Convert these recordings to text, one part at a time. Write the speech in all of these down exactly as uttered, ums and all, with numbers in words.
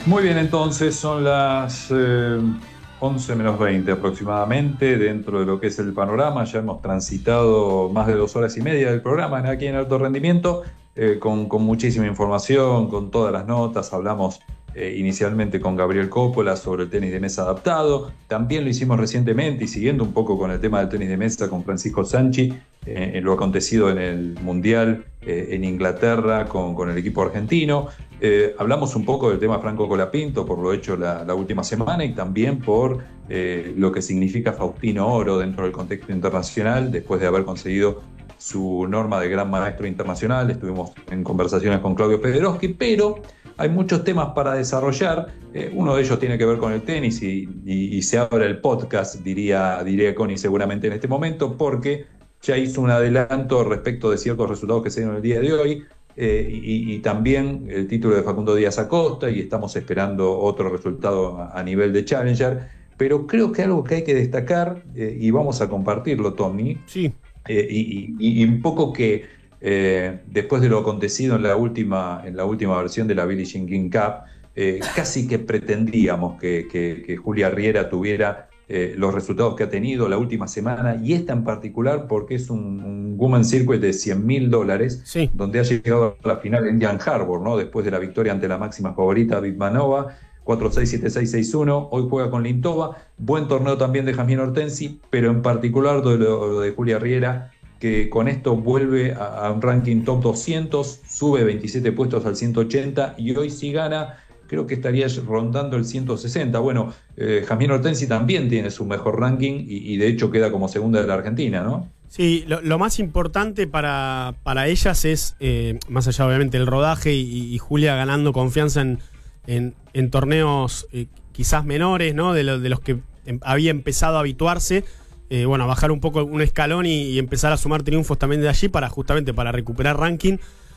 Muy bien, entonces son las eh, once menos veinte aproximadamente dentro de lo que es el panorama. Ya hemos transitado más de dos horas y media del programa aquí en Alto Rendimiento, eh, con, con muchísima información, con todas las notas. Hablamos eh, inicialmente con Gabriel Coppola sobre el tenis de mesa adaptado. También lo hicimos recientemente y siguiendo un poco con el tema del tenis de mesa con Francisco Sanchi, eh, en lo acontecido en el Mundial eh, en Inglaterra con, con el equipo argentino. Eh, hablamos un poco del tema Franco Colapinto por lo hecho la, la última semana y también por eh, lo que significa Faustino Oro dentro del contexto internacional después de haber conseguido su norma de gran maestro internacional. Estuvimos en conversaciones con Claudio Federowski, pero hay muchos temas para desarrollar. Eh, uno de ellos tiene que ver con el tenis y, y, y se abre el podcast, diría, diría Connie seguramente en este momento, porque ya hizo un adelanto respecto de ciertos resultados que se dieron el día de hoy. Eh, y, y también el título de Facundo Díaz Acosta, y estamos esperando otro resultado a, a nivel de Challenger, pero creo que algo que hay que destacar, eh, y vamos a compartirlo, Tommy, Sí. eh, y, y, y un poco que eh, después de lo acontecido en la última, en la última versión de la Billie Jean King Cup, eh, casi que pretendíamos que, que, que Julia Riera tuviera Eh, los resultados que ha tenido la última semana, y esta en particular porque es un, un Women's Circuit de cien mil dólares, Sí. donde ha llegado a la final en Indian Harbor, ¿no? Después de la victoria ante la máxima favorita, Bitmanova, cuatro seis, siete seis, seis uno. Hoy juega con Lintova. Buen torneo también de Jasmine Hortensi, pero en particular de lo, lo de Julia Riera, que con esto vuelve a, a un ranking top doscientos, sube veintisiete puestos al ciento ochenta, y hoy sí gana. Creo que estaría rondando el ciento sesenta. Bueno, eh, Jasmine Hortensi también tiene su mejor ranking y, y de hecho queda como segunda de la Argentina, ¿no? Sí, lo, lo más importante para, para ellas es, eh, más allá obviamente del rodaje y, y Julia ganando confianza en, en, en torneos eh, quizás menores, ¿no? De, lo, de los que em, había empezado a habituarse, eh, bueno, bajar un poco un escalón y, y empezar a sumar triunfos también de allí para justamente para recuperar ranking.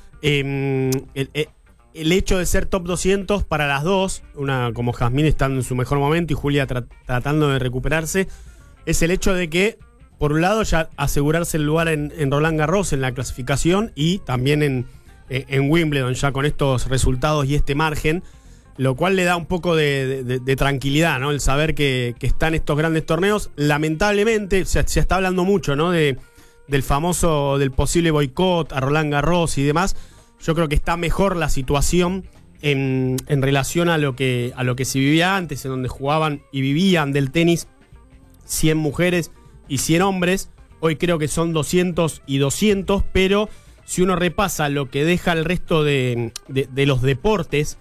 Eh, el, el, El hecho de ser top doscientos para las dos, una como Jasmine estando en su mejor momento y Julia tra tratando de recuperarse, es el hecho de que, por un lado, ya asegurarse el lugar en, en Roland Garros, en la clasificación, y también en, en Wimbledon, ya con estos resultados y este margen, lo cual le da un poco de, de, de tranquilidad, ¿no? El saber que, que están estos grandes torneos. Lamentablemente, se, se está hablando mucho, ¿no? De, del famoso, del posible boicot a Roland Garros y demás. Yo creo que está mejor la situación en, en relación a lo que a lo que se vivía antes, en donde jugaban y vivían del tenis cien mujeres y cien hombres. Hoy creo que son doscientos y doscientos, pero si uno repasa lo que deja el resto de, de, de los deportes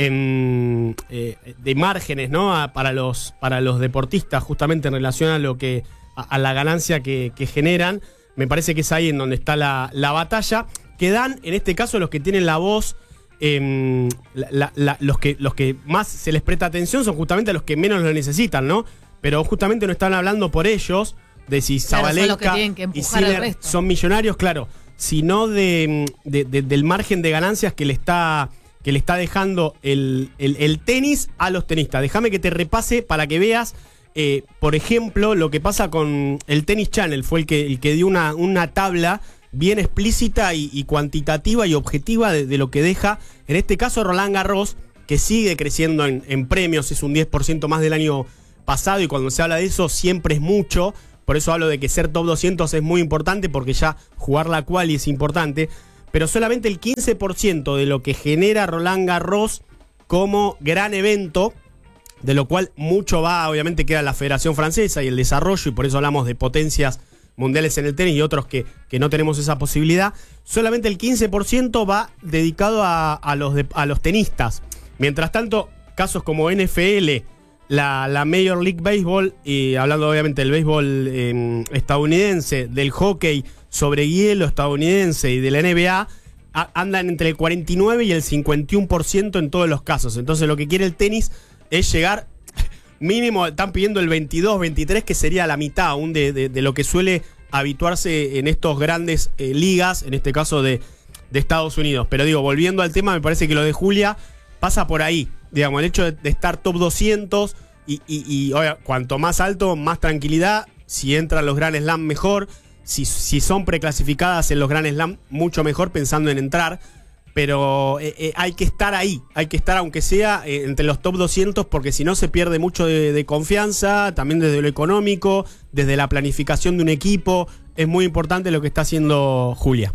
en, eh, de márgenes, ¿no? A, para, los, para los deportistas, justamente en relación a, lo que, a, a la ganancia que, que generan, me parece que es ahí en donde está la, la batalla. Que dan, en este caso, los que tienen la voz, eh, la, la, los, que, los que más se les presta atención son justamente los que menos lo necesitan, ¿no? Pero justamente no están hablando por ellos, de si claro, Sabalenka y Sinner son millonarios, claro, sino de, de, de, del margen de ganancias que le está, que le está dejando el, el, el tenis a los tenistas. Déjame que te repase para que veas, eh, por ejemplo, lo que pasa con el Tennis Channel. Fue el que, el que dio una, una tabla bien explícita y, y cuantitativa y objetiva de, de lo que deja, en este caso, Roland Garros, que sigue creciendo en, en premios, es un diez por ciento más del año pasado, y cuando se habla de eso siempre es mucho. Por eso hablo de que ser top doscientos es muy importante, porque ya jugar la quali es importante, pero solamente el quince por ciento de lo que genera Roland Garros como gran evento, de lo cual mucho va, obviamente queda la Federación Francesa y el desarrollo, y por eso hablamos de potencias mundiales en el tenis y otros que, que no tenemos esa posibilidad. Solamente el quince por ciento va dedicado a, a, los, de, a los tenistas. Mientras tanto, casos como N F L, la, la Major League Baseball, y hablando obviamente del béisbol eh, estadounidense, del hockey sobre hielo estadounidense y de la N B A, a, andan entre el cuarenta y nueve y el cincuenta y uno por ciento en todos los casos. Entonces lo que quiere el tenis es llegar, mínimo están pidiendo el veintidós, veintitrés, que sería la mitad aún de, de, de lo que suele habituarse en estos grandes eh, ligas, en este caso de, de Estados Unidos. Pero digo, volviendo al tema, me parece que lo de Julia pasa por ahí. Digamos, el hecho de, de estar top doscientos y, y, y oye, cuanto más alto, más tranquilidad. Si entran los Grand Slam, mejor. Si, si son preclasificadas en los Grand Slam, mucho mejor, pensando en entrar. pero eh, eh, hay que estar ahí, hay que estar aunque sea eh, entre los top doscientos, porque si no se pierde mucho de, de confianza, también desde lo económico, desde la planificación de un equipo. Es muy importante lo que está haciendo Julia.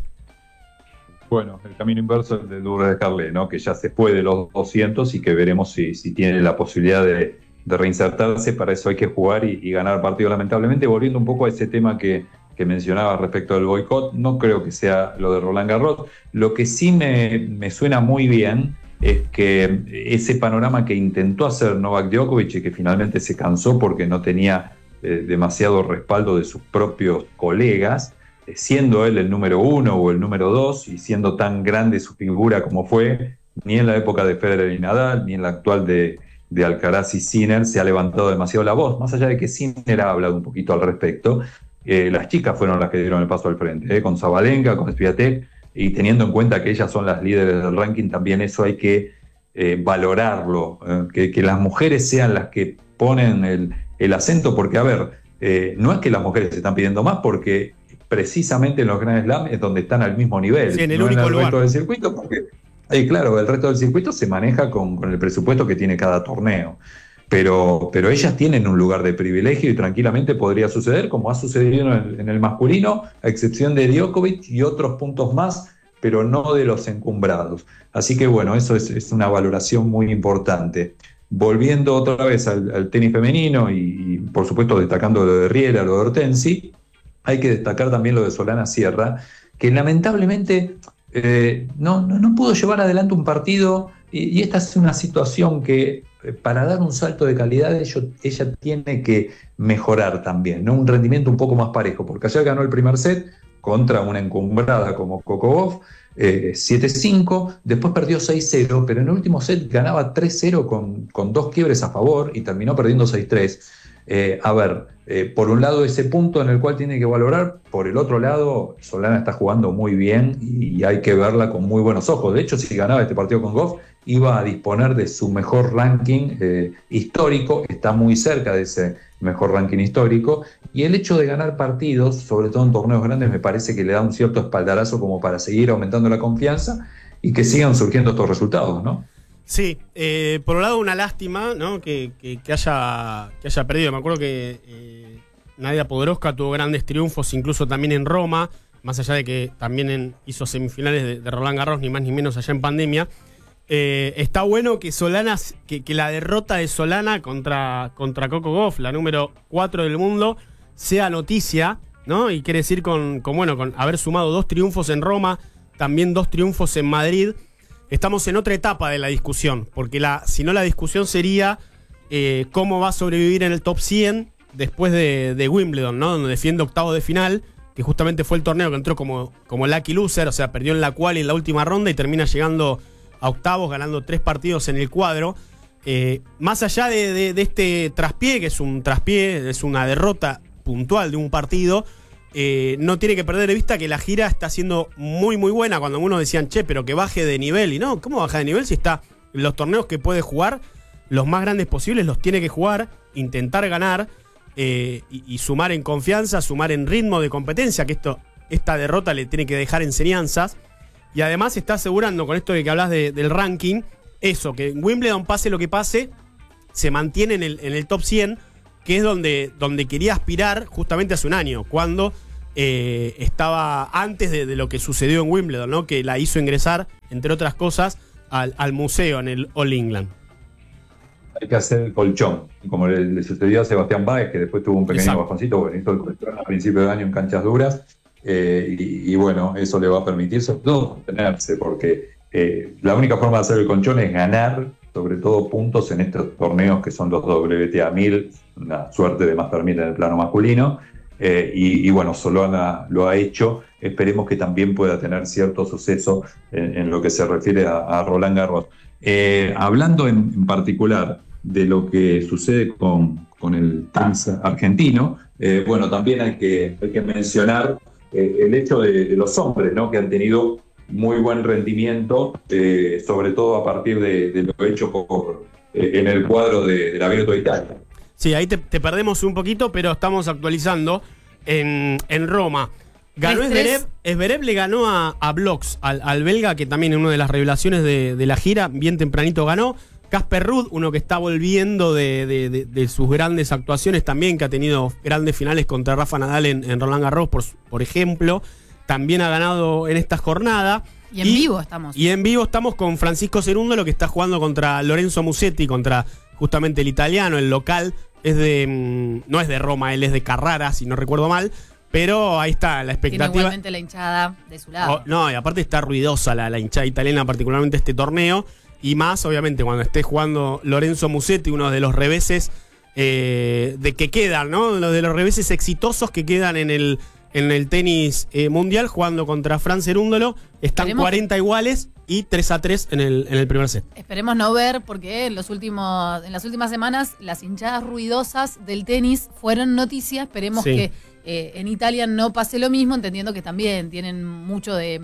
Bueno, el camino inverso es de Lourdes Descarlet, ¿no? Que ya se fue de los doscientos y que veremos si, si tiene la posibilidad de, de reinsertarse. Para eso hay que jugar y, y ganar partido. Lamentablemente, volviendo un poco a ese tema que, que mencionaba respecto al boicot, no creo que sea lo de Roland Garros. Lo que sí me, me suena muy bien es que ese panorama que intentó hacer Novak Djokovic y que finalmente se cansó porque no tenía eh, demasiado respaldo de sus propios colegas, siendo él el número uno o el número dos y siendo tan grande su figura como fue, ni en la época de Federer y Nadal, ni en la actual de, de Alcaraz y Sinner se ha levantado demasiado la voz, más allá de que Sinner ha hablado un poquito al respecto. Eh, las chicas fueron las que dieron el paso al frente, eh, con Sabalenka, con Swiatek, y teniendo en cuenta que ellas son las líderes del ranking, también eso hay que eh, valorarlo, eh, que, que las mujeres sean las que ponen el, el acento, porque a ver, eh, no es que las mujeres se están pidiendo más, porque precisamente en los Grand Slam es donde están al mismo nivel, sí, en el no único en el lugar. resto del circuito, porque, eh, claro, el resto del circuito se maneja con, con el presupuesto que tiene cada torneo, pero, pero ellas tienen un lugar de privilegio y tranquilamente podría suceder, como ha sucedido en el, en el masculino, a excepción de Djokovic y otros puntos más, pero no de los encumbrados. Así que bueno, eso es, es una valoración muy importante. Volviendo otra vez al, al tenis femenino y, y por supuesto destacando lo de Riera, lo de Hortensi, hay que destacar también lo de Solana Sierra, que lamentablemente eh, no, no, no pudo llevar adelante un partido, y, y esta es una situación que eh, para dar un salto de calidad ella, ella tiene que mejorar también, ¿no? Un rendimiento un poco más parejo, porque ayer ganó el primer set contra una encumbrada como Coco Gauff, eh, siete cinco, después perdió seis cero, pero en el último set ganaba tres cero con, con dos quiebres a favor y terminó perdiendo seis tres. Eh, a ver, eh, por un lado ese punto en el cual tiene que valorar, por el otro lado Solana está jugando muy bien y, y hay que verla con muy buenos ojos. De hecho, si ganaba este partido con Gauff, iba a disponer de su mejor ranking eh, histórico, está muy cerca de ese mejor ranking histórico, y el hecho de ganar partidos, sobre todo en torneos grandes, me parece que le da un cierto espaldarazo como para seguir aumentando la confianza y que sigan surgiendo estos resultados, ¿no? Sí, eh, por un lado una lástima, ¿no? que, que, que, haya, que haya perdido. Me acuerdo que eh, Nadia Podoroska tuvo grandes triunfos, incluso también en Roma, más allá de que también en, hizo semifinales de, de Roland Garros, ni más ni menos allá en pandemia. Eh, está bueno que Solana, que, que la derrota de Solana contra, contra Coco Gauff, la número cuatro del mundo, sea noticia, ¿no? Y quiere decir con, con, bueno, con haber sumado dos triunfos en Roma, también dos triunfos en Madrid. Estamos en otra etapa de la discusión, porque la, si no la discusión sería eh, cómo va a sobrevivir en el top cien después de, de Wimbledon, ¿no? Donde defiende octavo de final, que justamente fue el torneo que entró como, como lucky loser, o sea, perdió en la quali en la última ronda y termina llegando a octavos, ganando tres partidos en el cuadro. Eh, más allá de, de, de este traspié, que es un traspié, es una derrota puntual de un partido, Eh, no tiene que perder de vista que la gira está siendo muy muy buena. Cuando algunos decían, che, pero que baje de nivel, y no, ¿cómo baja de nivel si está en los torneos que puede jugar? Los más grandes posibles los tiene que jugar, intentar ganar eh, y, y sumar en confianza, sumar en ritmo de competencia, que esto, esta derrota le tiene que dejar enseñanzas. Y además está asegurando, con esto de que hablas de, del ranking, eso, que en Wimbledon, pase lo que pase, se mantiene en el, en el top cien, que es donde, donde quería aspirar justamente hace un año, cuando eh, estaba antes de, de lo que sucedió en Wimbledon, ¿no? Que la hizo ingresar, entre otras cosas, al, al museo en el All England. Hay que hacer el colchón, como le, le sucedió a Sebastián Báez, que después tuvo un pequeño Exacto. bajoncito, bueno, hizo el colchón a principios de año en canchas duras, eh, y, y bueno, eso le va a permitir sobre todo mantenerse, porque eh, la única forma de hacer el colchón es ganar, sobre todo puntos en estos torneos que son los W T A mil, una suerte de Master mil en el plano masculino, eh, y, y bueno, Solana lo ha hecho. Esperemos que también pueda tener cierto suceso en, en lo que se refiere a, a Roland Garros. Eh, hablando en, en particular de lo que sucede con, con el tenis argentino, eh, bueno, también hay que, hay que mencionar eh, el hecho de, de los hombres, ¿no? Que han tenido muy buen rendimiento, eh, sobre todo a partir de, de lo hecho por, eh, en el cuadro de, de la Abierto de Italia. Sí, ahí te, te perdemos un poquito, pero estamos actualizando en, en Roma. Ganó Zverev, Zverev le ganó a, a Bloks, al, al belga, que también es una de las revelaciones de, de la gira, bien tempranito ganó. Casper Ruud, uno que está volviendo de, de, de, de sus grandes actuaciones también, que ha tenido grandes finales contra Rafa Nadal en, en Roland Garros, por, por ejemplo, también ha ganado en esta jornada. Y en y, vivo estamos. Y en vivo estamos con Francisco Cerúndolo, que está jugando contra Lorenzo Musetti, contra justamente el italiano, el local. Es de no es de Roma, él es de Carrara, si no recuerdo mal. Pero ahí está la expectativa. Tiene igualmente la hinchada de su lado. Oh, no, y aparte está ruidosa la, la hinchada italiana, particularmente este torneo. Y más, obviamente, cuando esté jugando Lorenzo Musetti, uno de los reveses eh, de que quedan, ¿no? De los reveses exitosos que quedan en el, en el tenis eh, mundial, jugando contra Fran Cerúndolo. Están Esperemos cuarenta que... iguales y tres a tres en el, en el primer set. Esperemos no ver, porque en, los últimos, en las últimas semanas las hinchadas ruidosas del tenis fueron noticia. Esperemos sí. que eh, en Italia no pase lo mismo, entendiendo que también tienen mucho de...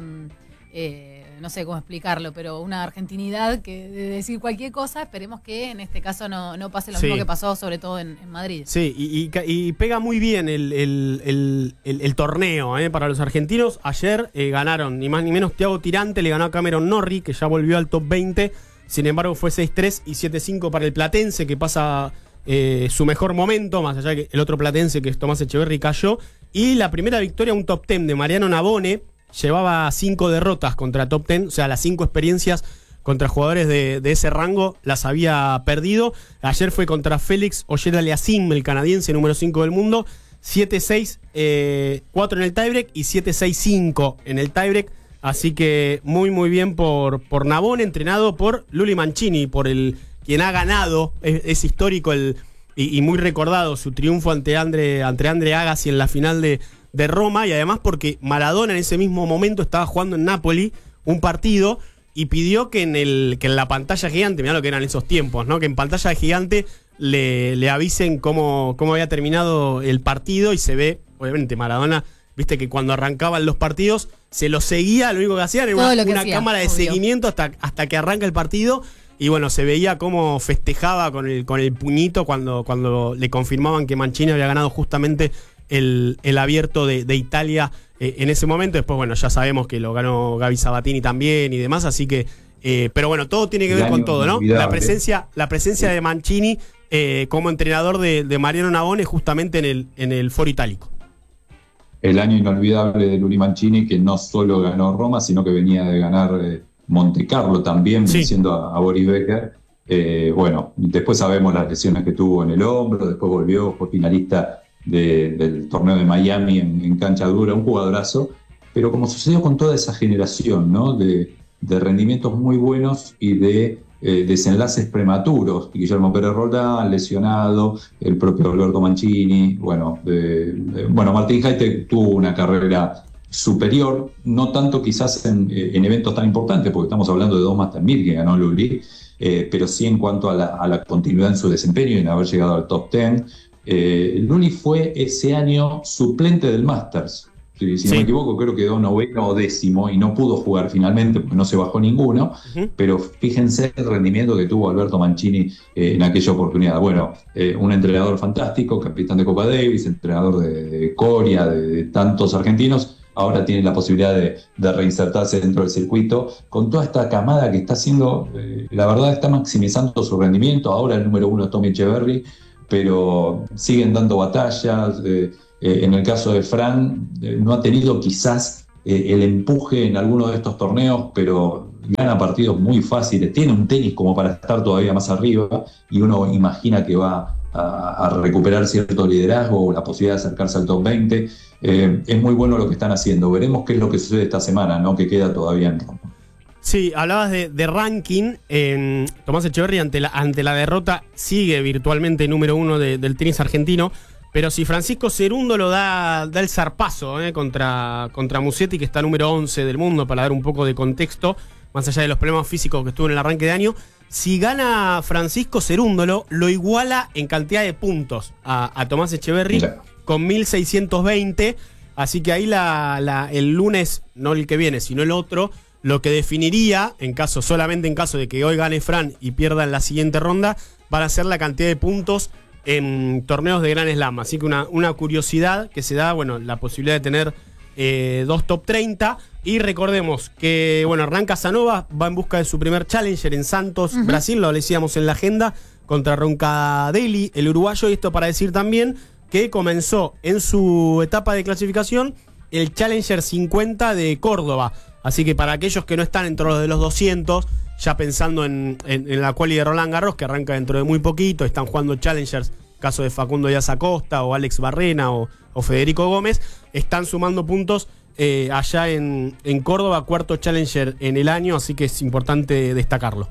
Eh, no sé cómo explicarlo, pero una argentinidad que de decir cualquier cosa. Esperemos que en este caso no, no pase lo sí. mismo que pasó, sobre todo en, en Madrid. Sí, y, y, y pega muy bien el, el, el, el, el torneo eh, para los argentinos. Ayer eh, ganaron, ni más ni menos, Thiago Tirante le ganó a Cameron Norrie, que ya volvió al top veinte. Sin embargo, fue seis tres y siete cinco para el platense, que pasa eh, su mejor momento, más allá de que el otro platense, que es Tomás Echeverry, cayó. Y la primera victoria, un top diez de Mariano Navone. Llevaba cinco derrotas contra top diez, o sea, las cinco experiencias contra jugadores de, de ese rango las había perdido. Ayer fue contra Félix Auger-Aliassime, el canadiense número cinco del mundo, siete seis, eh, cuatro en el tiebreak y siete seis cinco en el tiebreak. Así que muy muy bien por, por Navone, entrenado por Luli Mancini, por el quien ha ganado, es, es histórico el, y, y muy recordado su triunfo ante Andre, ante Andre Agassi en la final de de Roma, y además porque Maradona en ese mismo momento estaba jugando en Nápoli un partido y pidió que en el que en la pantalla gigante, mirá lo que eran esos tiempos, ¿no? Que en pantalla gigante le, le avisen cómo, cómo había terminado el partido, y se ve, obviamente, Maradona, viste que cuando arrancaban los partidos se los seguía, lo único que hacían era una, una hacía, cámara de obvio. seguimiento hasta, hasta que arranca el partido, y bueno, se veía cómo festejaba con el, con el puñito cuando, cuando le confirmaban que Mancini había ganado justamente El, el abierto de, de Italia eh, en ese momento. Después, bueno, ya sabemos que lo ganó Gaby Sabatini también y demás, así que, eh, pero bueno, todo tiene que ver con todo, ¿no? La presencia, la presencia sí. de Mancini eh, como entrenador de, de Mariano Navone justamente en el, en el Foro Itálico. El año inolvidable de Luli Mancini, que no solo ganó Roma, sino que venía de ganar eh, Monte Carlo también, sí. venciendo a, a Boris Becker. Eh, bueno, después sabemos las lesiones que tuvo en el hombro, después volvió, fue finalista De, del torneo de Miami en, en cancha dura, un jugadorazo, pero como sucedió con toda esa generación, ¿no? de, de rendimientos muy buenos y de eh, desenlaces prematuros. Guillermo Pérez Roldán, lesionado, el propio Alberto Mancini, bueno, de, de, bueno Martín Jaite tuvo una carrera superior, no tanto quizás en, en eventos tan importantes, porque estamos hablando de dos Master mil que ganó Luli, eh, pero sí en cuanto a la, a la continuidad en su desempeño y en haber llegado al top diez. Eh, Luli fue ese año suplente del Masters, si, si sí. no me equivoco, creo que quedó noveno o décimo y no pudo jugar finalmente porque no se bajó ninguno, uh-huh. pero fíjense el rendimiento que tuvo Alberto Mancini eh, en aquella oportunidad. Bueno, eh, un entrenador fantástico, capitán de Copa Davis, entrenador de, de Coria, de, de tantos argentinos, ahora tiene la posibilidad de, de reinsertarse dentro del circuito con toda esta camada que está haciendo, eh, la verdad está maximizando su rendimiento. Ahora el número uno es Tommy Echeverry, pero siguen dando batallas. Eh, eh, en el caso de Fran, eh, no ha tenido quizás eh, el empuje en alguno de estos torneos, pero gana partidos muy fáciles, tiene un tenis como para estar todavía más arriba, y uno imagina que va a, a recuperar cierto liderazgo o la posibilidad de acercarse al top veinte. Eh, es muy bueno lo que están haciendo. Veremos qué es lo que sucede esta semana, ¿no? Que queda todavía en Roma. Sí, hablabas de, de ranking. Eh, Tomás Echeverry ante la, ante la derrota sigue virtualmente número uno de, del tenis argentino, pero si Francisco Cerúndolo da, da el zarpazo eh, contra, contra Musetti, que está número once del mundo, para dar un poco de contexto, más allá de los problemas físicos que estuvo en el arranque de año, si gana Francisco Cerúndolo, lo iguala en cantidad de puntos a, a Tomás Echeverry, Mira. con mil seiscientos veinte, así que ahí la, la, el lunes, no el que viene, sino el otro, lo que definiría, en caso solamente en caso de que hoy gane Fran y pierda en la siguiente ronda, van a ser la cantidad de puntos en torneos de Gran Slam. Así que una, una curiosidad que se da, bueno, la posibilidad de tener eh, dos top treinta. Y recordemos que, bueno, Hernán Casanova va en busca de su primer challenger en Santos, uh-huh. Brasil, lo decíamos en la agenda, contra Roncadeli, el uruguayo. Y esto para decir también que comenzó en su etapa de clasificación el Challenger cincuenta de Córdoba. Así que para aquellos que no están dentro de los doscientos, ya pensando en, en, en la quali de Roland Garros, que arranca dentro de muy poquito, están jugando Challengers, caso de Facundo Díaz Acosta o Alex Barrena o, o Federico Gómez, están sumando puntos eh, allá en, en Córdoba, cuarto Challenger en el año, así que es importante destacarlo.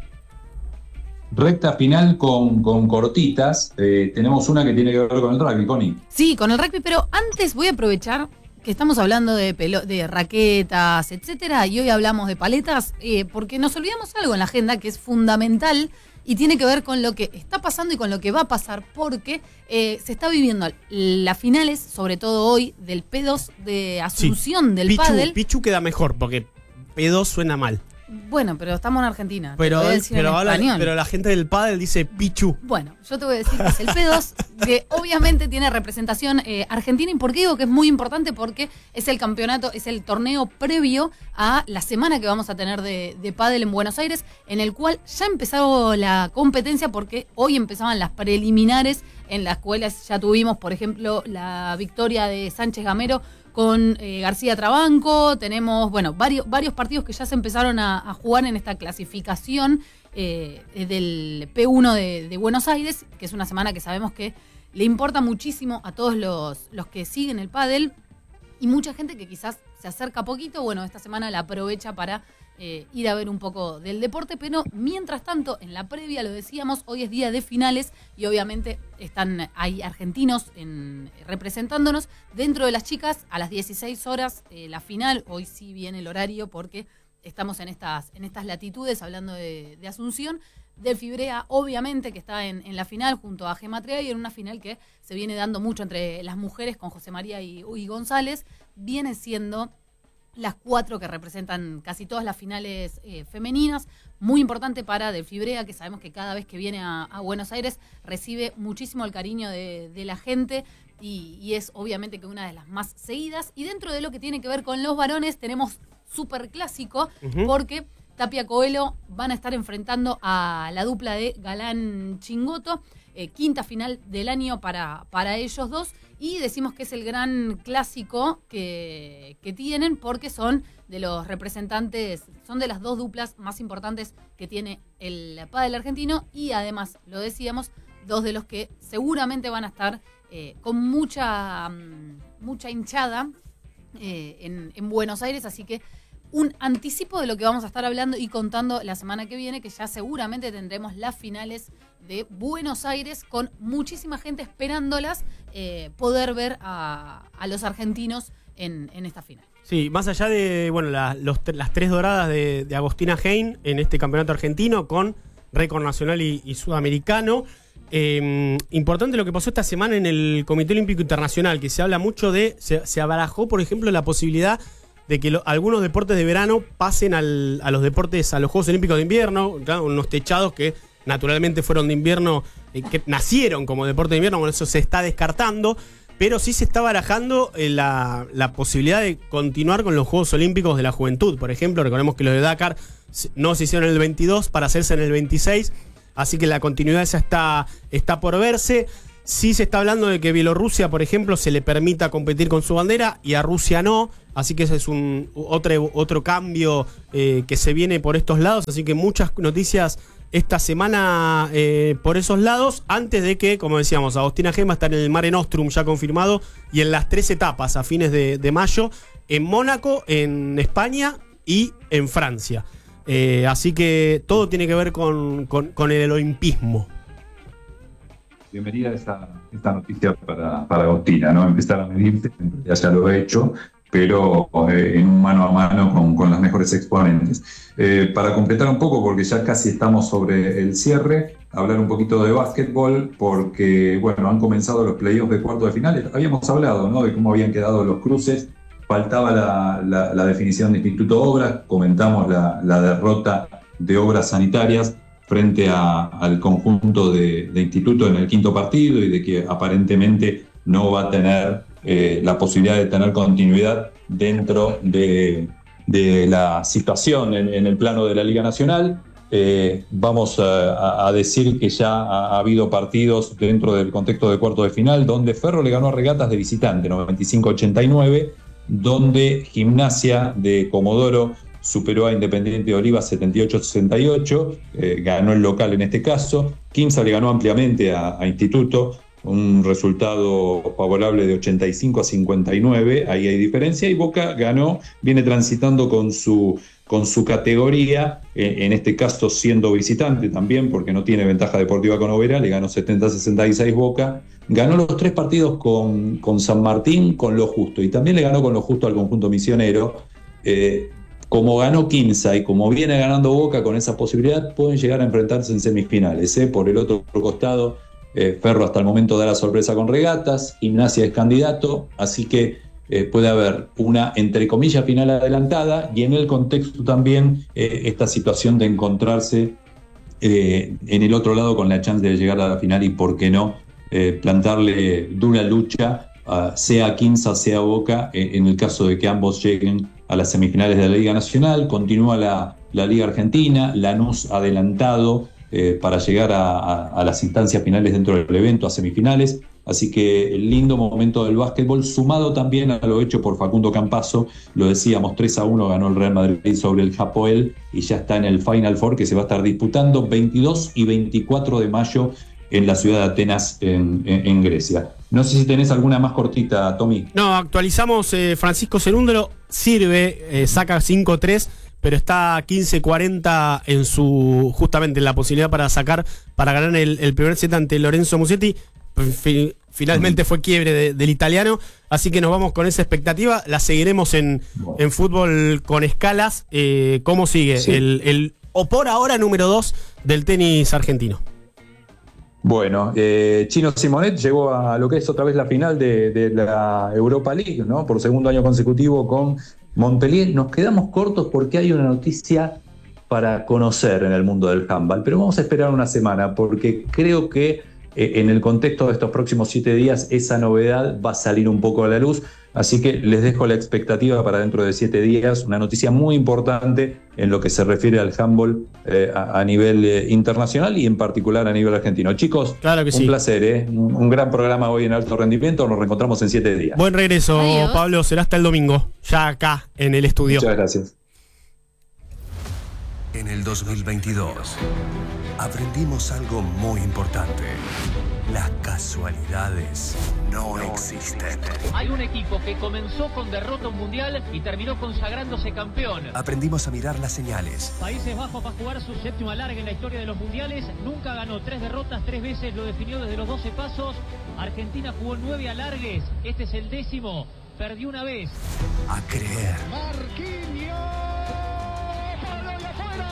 Recta final con, con cortitas. Eh, tenemos una que tiene que ver con el rugby, Connie. Sí, con el rugby, pero antes voy a aprovechar que estamos hablando de, pelo, de raquetas, etcétera, y hoy hablamos de paletas, eh, porque nos olvidamos algo en la agenda que es fundamental y tiene que ver con lo que está pasando y con lo que va a pasar, porque eh, se está viviendo las finales, sobre todo hoy, del P dos de Asunción, sí, del Pichu, pádel. Pichu queda mejor, porque P dos suena mal. Bueno, pero estamos en Argentina. Pero, pero, en habla, pero la gente del pádel dice Pichu. Bueno, yo te voy a decir que es el P dos, que obviamente tiene representación eh, argentina. ¿Y por qué digo que es muy importante? Porque es el campeonato, es el torneo previo a la semana que vamos a tener de, de pádel en Buenos Aires, en el cual ya empezó la competencia, porque hoy empezaban las preliminares en las cuales ya tuvimos, por ejemplo, la victoria de Sánchez Gamero con eh, García Trabanco. Tenemos, bueno, varios, varios partidos que ya se empezaron a, a jugar en esta clasificación eh, del P uno de, de Buenos Aires, que es una semana que sabemos que le importa muchísimo a todos los, los que siguen el pádel, y mucha gente que quizás se acerca poquito. Bueno, esta semana la aprovecha para eh, ir a ver un poco del deporte, pero mientras tanto, en la previa, lo decíamos, hoy es día de finales y obviamente están hay argentinos en, representándonos. Dentro de las chicas, a las dieciséis horas, eh, la final. Hoy sí viene el horario porque estamos en estas, en estas latitudes, hablando de, de Asunción. Delphi Brea, obviamente, que está en, en la final junto a Gemma Trea, y en una final que se viene dando mucho entre las mujeres con José María y, y González. Viene siendo las cuatro que representan casi todas las finales eh, femeninas. Muy importante para Delphi Brea, que sabemos que cada vez que viene a, a Buenos Aires recibe muchísimo el cariño de, de la gente, y, y es obviamente que una de las más seguidas. Y dentro de lo que tiene que ver con los varones, tenemos súper clásico, uh-huh. porque Tapia Coelho van a estar enfrentando a la dupla de Galán Chingoto, eh, quinta final del año para, para ellos dos, y decimos que es el gran clásico que, que tienen, porque son de los representantes, son de las dos duplas más importantes que tiene el pádel argentino, y además, lo decíamos, dos de los que seguramente van a estar eh, con mucha, mucha hinchada eh, en, en Buenos Aires, así que un anticipo de lo que vamos a estar hablando y contando la semana que viene, que ya seguramente tendremos las finales de Buenos Aires con muchísima gente esperándolas, eh, poder ver a, a los argentinos en, en esta final. Sí, más allá de bueno la, los, las tres doradas de, de Agostina Hein en este campeonato argentino con récord nacional y, y sudamericano. Eh, importante lo que pasó esta semana en el Comité Olímpico Internacional, que se habla mucho de, se, se abarajó, por ejemplo, la posibilidad de que lo, algunos deportes de verano pasen al, a los deportes, a los Juegos Olímpicos de Invierno, ¿claro? Unos techados que naturalmente fueron de invierno, eh, que nacieron como deporte de invierno, bueno, eso se está descartando, pero sí se está barajando eh, la, la posibilidad de continuar con los Juegos Olímpicos de la Juventud. Por ejemplo, recordemos que los de Dakar no se hicieron en el veintidós para hacerse en el veintiséis, así que la continuidad esa está, está por verse. Sí se está hablando de que Bielorrusia, por ejemplo, se le permita competir con su bandera y a Rusia no, así que ese es un otro, otro cambio eh, que se viene por estos lados, así que muchas noticias esta semana eh, por esos lados, antes de que, como decíamos, Agostina Gema está en el Mare Nostrum ya confirmado, y en las tres etapas a fines de, de mayo, en Mónaco, en España y en Francia. Eh, así que todo tiene que ver con, con, con el olimpismo. Bienvenida esta, esta noticia para, para Agostina, ¿no? Empezar a medirse, ya ya lo he hecho, pero eh, en un mano a mano con, con las mejores exponentes. Eh, para completar un poco, porque ya casi estamos sobre el cierre, hablar un poquito de básquetbol, porque, bueno, han comenzado los playoffs de cuartos de finales. Habíamos hablado, ¿no?, de cómo habían quedado los cruces. Faltaba la, la, la definición de Instituto Obras, comentamos la, la derrota de Obras Sanitarias frente a, al conjunto de, de Instituto en el quinto partido, y de que aparentemente no va a tener eh, la posibilidad de tener continuidad dentro de, de la situación en, en el plano de la Liga Nacional. Eh, vamos a, a decir que ya ha, ha habido partidos dentro del contexto de cuarto de final donde Ferro le ganó a Regatas de visitante noventa y cinco a ochenta y nueve, donde Gimnasia de Comodoro superó a Independiente de Olivas setenta y ocho a sesenta y ocho, eh, ganó el local en este caso. Quimsa le ganó ampliamente a, a Instituto, un resultado favorable de ochenta y cinco a cincuenta y nueve, ahí hay diferencia, y Boca ganó, viene transitando con su con su categoría, en este caso siendo visitante también, porque no tiene ventaja deportiva con Oberá, le ganó setenta a sesenta y seis Boca, ganó los tres partidos con, con San Martín con lo justo, y también le ganó con lo justo al conjunto misionero. Eh, como ganó Quimsa y como viene ganando Boca con esa posibilidad, pueden llegar a enfrentarse en semifinales. ¿eh? Por el otro costado, eh, Ferro hasta el momento da la sorpresa con Regatas, Gimnasia es candidato, así que Eh, puede haber una, entre comillas, final adelantada, y en el contexto también eh, esta situación de encontrarse eh, en el otro lado con la chance de llegar a la final y, por qué no, eh, plantarle dura lucha, uh, sea a Quimsa, sea a Boca, eh, en el caso de que ambos lleguen a las semifinales de la Liga Nacional. Continúa la, la Liga Argentina, Lanús adelantado eh, para llegar a, a, a las instancias finales dentro del evento, a semifinales. Así que el lindo momento del básquetbol, sumado también a lo hecho por Facundo Campazzo, lo decíamos, tres a uno ganó el Real Madrid sobre el Hapoel y ya está en el Final Four, que se va a estar disputando veintidós y veinticuatro de mayo en la ciudad de Atenas, en, en, en Grecia. No sé si tenés alguna más cortita, Tommy. No, actualizamos, eh, Francisco Cerúndolo sirve, eh, saca cinco tres, pero está quince cuarenta en su, justamente en la posibilidad para sacar, para ganar el, el primer set ante Lorenzo Musetti. Finalmente fue quiebre de, del italiano, así que nos vamos con esa expectativa. La seguiremos en, en Fútbol con Escalas. Eh, ¿Cómo sigue? Sí. El, el, o por ahora número dos del tenis argentino. Bueno, eh, Chino Simonet llegó a lo que es otra vez la final de, de la Europa League, ¿no? Por segundo año consecutivo con Montpellier. Nos quedamos cortos porque hay una noticia para conocer en el mundo del handball, pero vamos a esperar una semana porque creo que en el contexto de estos próximos siete días esa novedad va a salir un poco a la luz, así que les dejo la expectativa para dentro de siete días, una noticia muy importante en lo que se refiere al handball eh, a, a nivel eh, internacional y en particular a nivel argentino. Chicos, claro que un sí. placer, ¿eh? un, un gran programa hoy en Alto Rendimiento, nos reencontramos en siete días. Buen regreso, Adiós. Pablo, será hasta el domingo, ya acá en el estudio. Muchas gracias. En el dos mil veintidós aprendimos algo muy importante. Las casualidades no existen. Hay un equipo que comenzó con derrota mundial y terminó consagrándose campeón. Aprendimos a mirar las señales. Países Bajos va a jugar su séptimo alargue en la historia de los mundiales. Nunca ganó tres derrotas, tres veces lo definió desde los doce pasos. Argentina jugó nueve alargues. Este es el décimo. Perdió una vez. A creer. Marquinhos. ¡Para y afuera!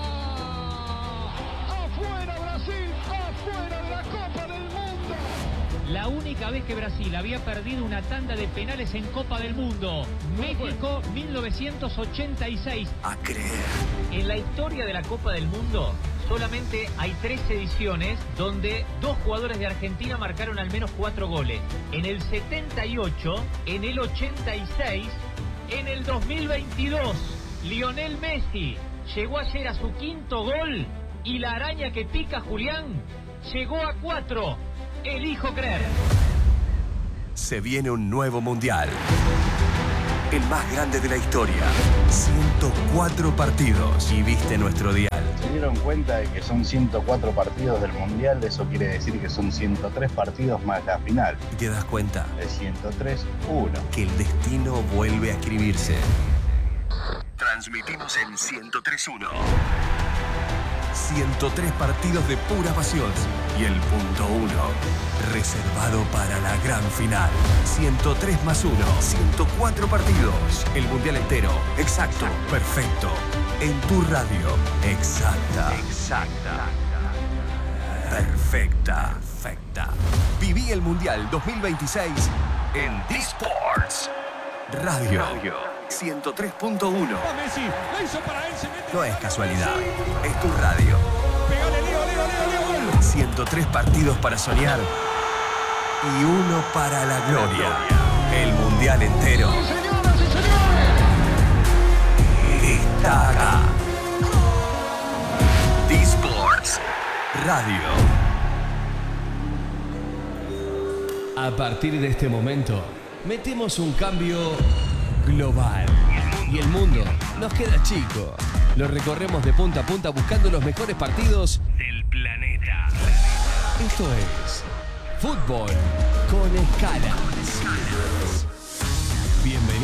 ¡Afuera Brasil! ¡Afuera de la Copa del Mundo! La única vez que Brasil había perdido una tanda de penales en Copa del Mundo. México, mil novecientos ochenta y seis. A creer. En la historia de la Copa del Mundo solamente hay tres ediciones donde dos jugadores de Argentina marcaron al menos cuatro goles. En el setenta y ocho, en el ochenta y seis, en el dos mil veintidós. Lionel Messi llegó ayer a su quinto gol y la araña que pica Julián llegó a cuatro. Elijo creer. Se viene un nuevo mundial. El más grande de la historia. ciento cuatro partidos. Y viste nuestro dial. Se dieron cuenta de que son ciento cuatro partidos del mundial. Eso quiere decir que son ciento tres partidos más la final. ¿Y te das cuenta? De ciento tres, uno. Que el destino vuelve a escribirse. Transmitimos en ciento tres uno. ciento tres partidos de pura pasión. Y el punto uno, reservado para la gran final. ciento tres más uno, ciento cuatro partidos. El mundial entero. Exacto. Perfecto. En tu radio. Exacta. Exacta. Perfecta. Perfecta. Viví el mundial dos mil veintiséis en D-Sports. Radio. Radio. ciento tres punto uno. No es casualidad, es tu radio. ciento tres partidos para soñar y uno para la gloria. El mundial entero está acá. D-Sports Radio. A partir de este momento, metemos un cambio global. Y el mundo nos queda chico. Lo recorremos de punta a punta buscando los mejores partidos del planeta. Esto es Fútbol con Escalas. Bienvenido.